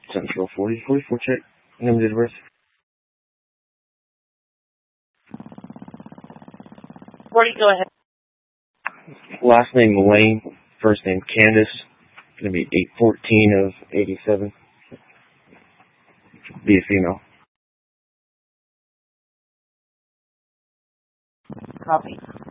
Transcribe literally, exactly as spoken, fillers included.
Central forty, forty-four check. Name and date of birth. forty, go ahead. Last name Lane, first name Candace. Gonna be eight fourteen of eighty-seven. Be a female. Copy.